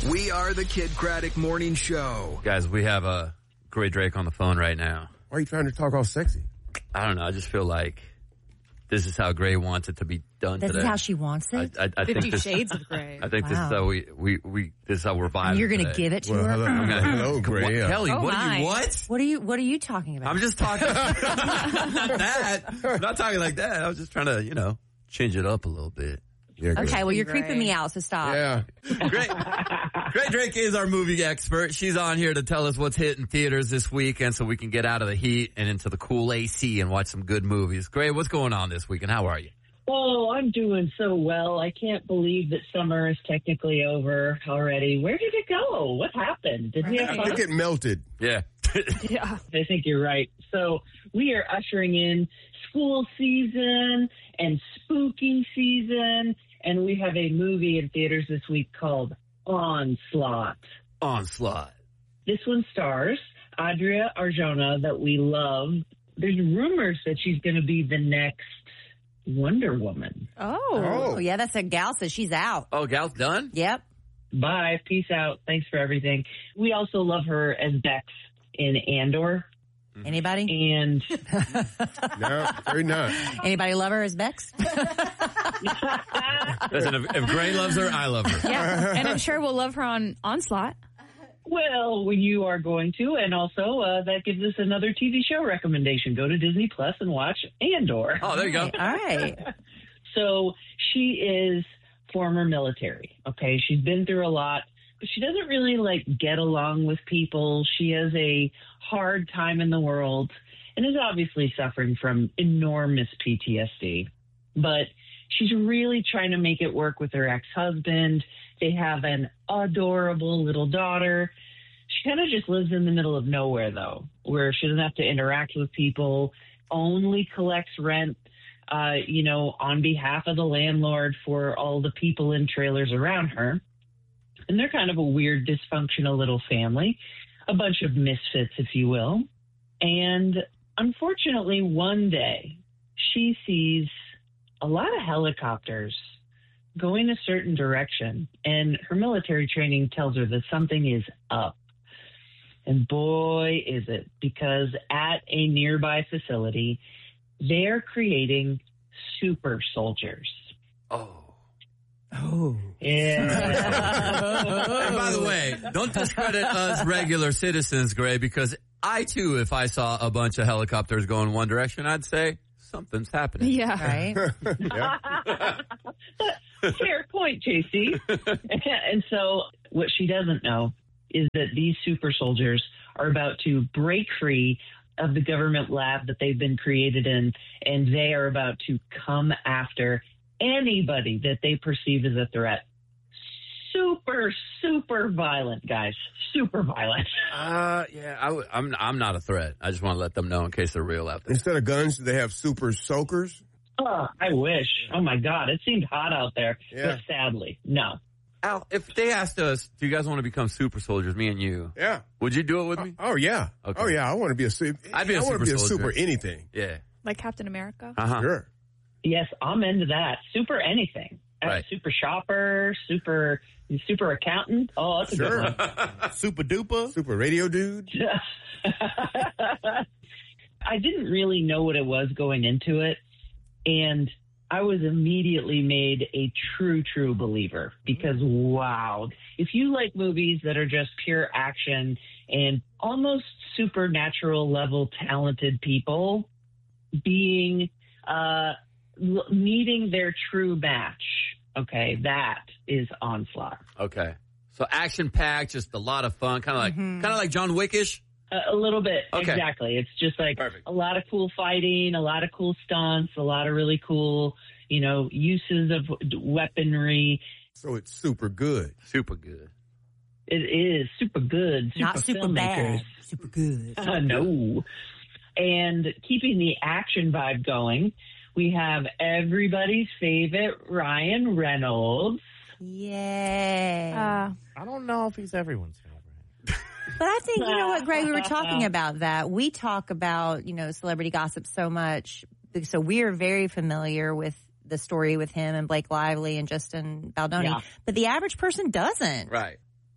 We are the Kid Craddock Morning Show. Guys, we have Gray Drake on the phone right now. Why are you trying to talk all sexy? I don't know. I just feel like this is how Gray wants it to be done today. This is how she wants it? I 50 Shades of Gray. I think this is how this is how we're vibing. And you're going to today. give it to her? Hello, Gray. Kelly, Oh, what my. are you, what? What are you talking about? I'm just talking. Not that. I'm not talking like that. I was just trying to, change it up a little bit. Yeah, Okay, well, you're Gray. creeping me out, so stop. Yeah. Gray Drake is our movie expert. She's on here to tell us what's hitting theaters this weekend so we can get out of the heat and into the cool AC and watch some good movies. Gray, what's going on this weekend? How are you? Oh, I'm doing so well. I can't believe that summer is technically over already. Where did it go? What happened? Did we have I fun? think it melted. Yeah. Yeah. I think you're right. So we are ushering in school season and spooky season, and we have a movie in theaters this week called Onslaught. Onslaught. This one stars Adria Arjona that we love. There's rumors that she's going to be the next Wonder Woman. Oh, yeah, that's a gal says she's out. Oh, gal's done? Yep. Bye. Peace out. Thanks for everything. We also love her as Bex in Andor. Anybody? And No, very not. Anybody love her as Bex? Listen, if Gray loves her, I love her. Yeah. And I'm sure we'll love her on Onslaught. well, you are going to, and also that gives us another TV show recommendation. Go to Disney Plus and watch Andor. Oh, there you go. All right. So she is former military. Okay, she's been through a lot, but she doesn't really get along with people. She has a hard time in the world and is obviously suffering from enormous PTSD. But she's really trying to make it work with her ex-husband. They have an adorable little daughter. She kind of just lives in the middle of nowhere, though, where she doesn't have to interact with people, only collects rent, on behalf of the landlord for all the people in trailers around her. And they're kind of a weird, dysfunctional little family, a bunch of misfits, if you will. And unfortunately, one day, she sees a lot of helicopters going a certain direction, and her military training tells her that something is up. And boy, is it, because at a nearby facility, they're creating super soldiers. Oh. Yeah. And by the way, don't discredit us regular citizens, Gray, because I, too, if I saw a bunch of helicopters going one direction, I'd say something's happening. Yeah. Right? Fair point, JC. And so what she doesn't know is that these super soldiers are about to break free of the government lab that they've been created in, and they are about to come after anybody that they perceive as a threat. Super, super violent, guys. Super violent. I'm not a threat. I just want to let them know in case they're real out there. Instead of guns, they have super soakers. Oh, I wish. Oh, my God. It seemed hot out there. Yeah. But sadly, no. Al, if they asked us, do you guys want to become super soldiers, me and you? Yeah. Would you do it with me? Oh, yeah. Okay. Oh, yeah. I want to be a super. I'd be a I want to be a super super soldier. anything. Yeah. Like Captain America. Uh-huh. Sure. Yes, I'm into that. Super anything. Right. Super shopper, super accountant. Oh, that's a good Sure. one. Super duper. Super radio dude. I didn't really know what it was going into it, and I was immediately made a true believer because, wow, if you like movies that are just pure action and almost supernatural level talented people being meeting their true match, okay, that is Onslaught. Okay. So action-packed, just a lot of fun, kind of like John Wick-ish. A little bit, Okay. exactly. It's just like Perfect. a lot of cool fighting, a lot of cool stunts, a lot of really cool, uses of weaponry. So it's super good. Super good. It is super good. Not super filmmakers. bad. Super good. No. And keeping the action vibe going, we have everybody's favorite Ryan Reynolds. Yay. I don't know if he's everyone's favorite. But I think, you know what, Greg, we were talking about that. We talk about, celebrity gossip so much. So we are very familiar with the story with him and Blake Lively and Justin Baldoni. Yeah. But the average person doesn't. Right.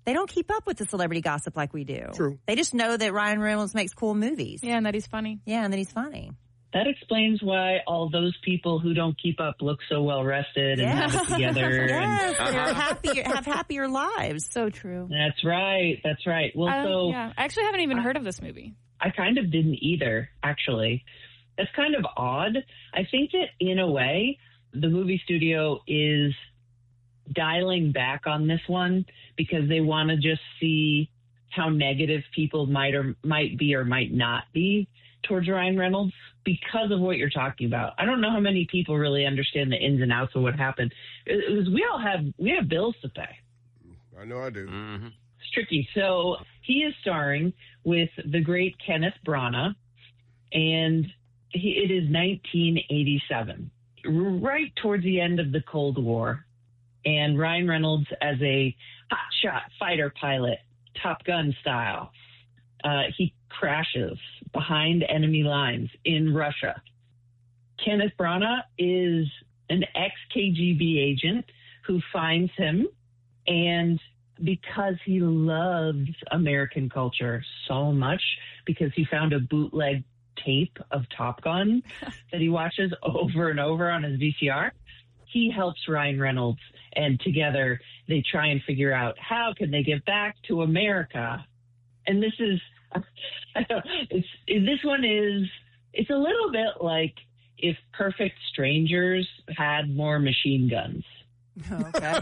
They don't keep up with the celebrity gossip like we do. True. They just know that Ryan Reynolds makes cool movies. Yeah, and that he's funny. Yeah, and that he's funny. That explains why all those people who don't keep up look so well rested and have it together. Yes, they're have happier lives. So true. That's right. That's right. Well, yeah. I actually haven't even heard of this movie. I kind of didn't either, actually. That's kind of odd. I think that in a way, the movie studio is dialing back on this one because they want to just see how negative people might be or might not be towards Ryan Reynolds because of what you're talking about. I don't know how many people really understand the ins and outs of what happened. We have bills to pay. I know I do. Mm-hmm. It's tricky. So he is starring with the great Kenneth Branagh, and it is 1987, right towards the end of the Cold War. And Ryan Reynolds as a hotshot fighter pilot, Top Gun style, he crashes behind enemy lines in Russia. Kenneth Branagh is an ex-KGB agent who finds him, and because he loves American culture so much, because he found a bootleg tape of Top Gun that he watches over and over on his VCR, he helps Ryan Reynolds, and together they try and figure out how can they get back to America. And this is, it's a little bit like if Perfect Strangers had more machine guns. Okay.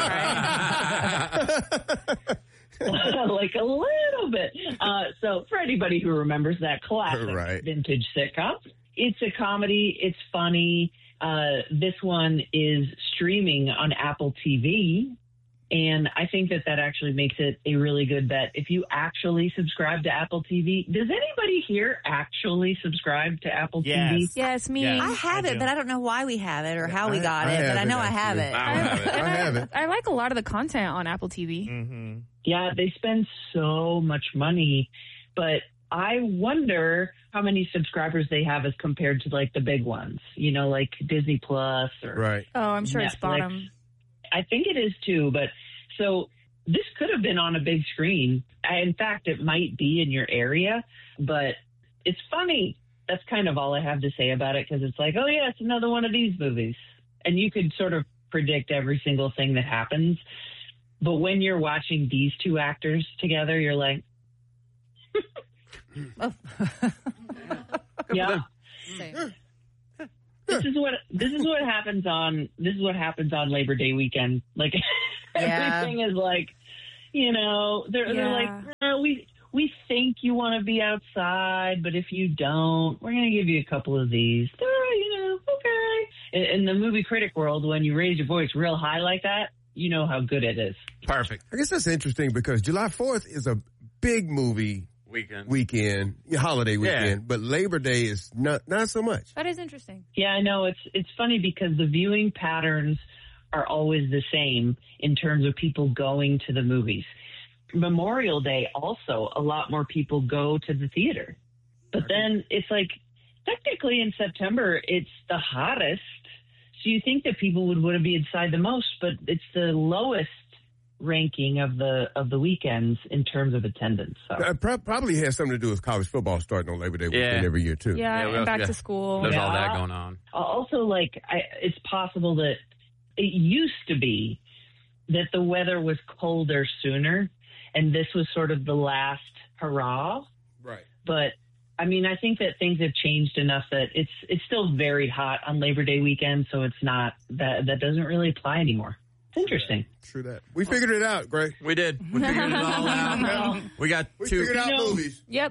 Like a little bit. So for anybody who remembers that classic vintage sitcom, it's a comedy. It's funny. This one is streaming on Apple TV. And I think that actually makes it a really good bet. If you actually subscribe to Apple TV, does anybody here actually subscribe to Apple TV? Yes, me. I have it, but I don't know why we have it or how we got it, but I know I have it. I have it. I like a lot of the content on Apple TV. Mm-hmm. Yeah, they spend so much money, but I wonder how many subscribers they have as compared to like the big ones, you know, like Disney Plus or Right. Oh, I'm sure it's Netflix. bottom. I think it is too, but so this could have been on a big screen. In fact, it might be in your area, but it's funny. That's kind of all I have to say about it because it's like, oh yeah, it's another one of these movies. And you could sort of predict every single thing that happens. But when you're watching these two actors together, you're like, yeah. This is what happens on Labor Day weekend. Like everything is like, you know, they're like, we think you want to be outside, but if you don't, we're going to give you a couple of these. You know, okay. In the movie critic world, when you raise your voice real high like that, you know how good it is. Perfect. I guess that's interesting because July 4th is a big movie weekend, holiday weekend, but Labor Day is not so much. That is interesting. Yeah, I know. It's funny because the viewing patterns are always the same in terms of people going to the movies. Memorial Day also, a lot more people go to the theater. But then it's like, technically in September, it's the hottest. So you think that people would want to be inside the most, but it's the lowest ranking of the weekends in terms of attendance. So. Probably has something to do with college football starting on Labor Day weekend every year too. Yeah, and back to school. There's all that going on. Also, it's possible that it used to be that the weather was colder sooner, and this was sort of the last hurrah. Right. But I mean, I think that things have changed enough that it's still very hot on Labor Day weekend, so it's not that doesn't really apply anymore. It's interesting. True that. We figured it out, Greg. We did. We figured it all out. We figured out movies. Yep.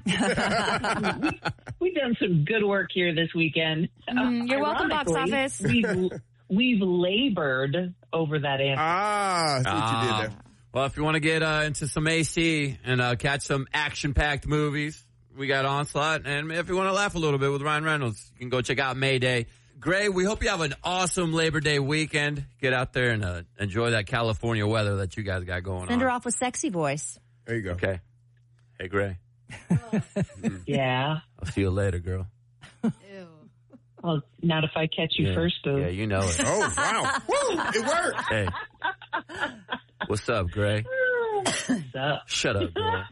We've done some good work here this weekend. You're welcome, box office. We've labored over that answer. I see what you did there. Well, if you want to get into some AC and catch some action-packed movies, we got Onslaught. And if you want to laugh a little bit with Ryan Reynolds, you can go check out Mayday. Gray, we hope you have an awesome Labor Day weekend. Get out there and enjoy that California weather that you guys got going on. Send her off with sexy voice. There you go. Okay. Hey, Gray. Yeah. I'll see you later, girl. Ew. Well, not if I catch you first, boo. Yeah, you know it. Oh, wow. Woo, it worked. Hey. What's up, Gray? Shut up, girl.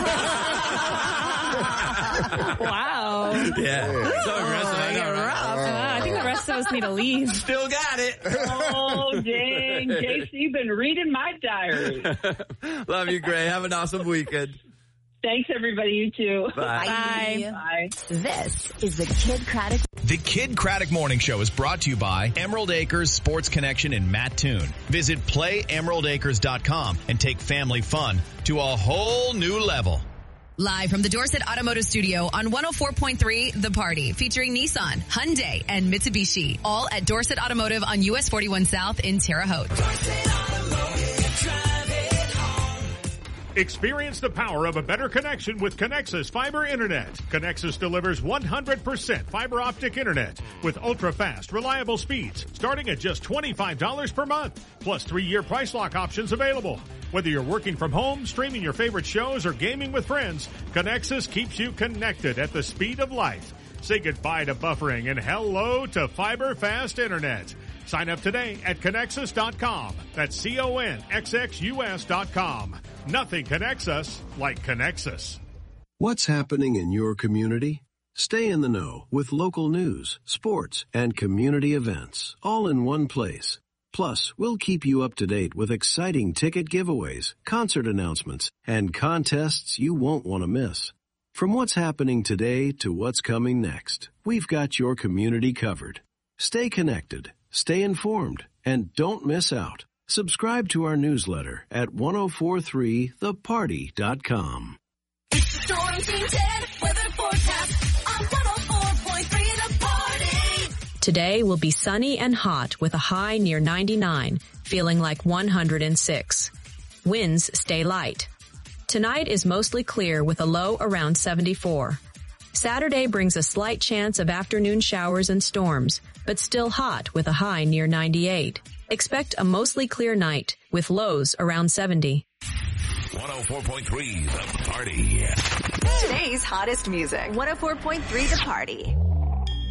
Wow. Yeah. So aggressive. I know, right? I think the rest of us need to leave. Still got it. Oh, dang. JC, you've been reading my diary. Love you, Gray. Have an awesome weekend. Thanks, everybody. You too. Bye. Bye. Bye. This is the Kid Craddock. The Kid Craddock Morning Show is brought to you by Emerald Acres Sports Connection in Mattoon. Visit playemeraldacres.com and take family fun to a whole new level. Live from the Dorset Automotive Studio on 104.3 The Party, featuring Nissan, Hyundai, and Mitsubishi. All at Dorset Automotive on US 41 South in Terre Haute. Experience the power of a better connection with Connexus Fiber Internet. Connexus delivers 100% fiber optic internet with ultra-fast, reliable speeds starting at just $25 per month, plus 3-year price lock options available. Whether you're working from home, streaming your favorite shows, or gaming with friends, Connexus keeps you connected at the speed of light. Say goodbye to buffering and hello to fiber fast internet. Sign up today at Connexus.com. That's CONXXUS.com. Nothing connects us like Connexus. What's happening in your community? Stay in the know with local news, sports, and community events, all in one place. Plus, we'll keep you up to date with exciting ticket giveaways, concert announcements, and contests you won't want to miss. From what's happening today to what's coming next, we've got your community covered. Stay connected, stay informed, and don't miss out. Subscribe to our newsletter at 1043theparty.com. It's the Storm Team 10 weather forecast on 104.3 The Party. Today will be sunny and hot with a high near 99, feeling like 106. Winds stay light. Tonight is mostly clear with a low around 74. Saturday brings a slight chance of afternoon showers and storms, but still hot with a high near 98. Expect a mostly clear night with lows around 70. 104.3 The Party. Today's hottest music. 104.3 The Party.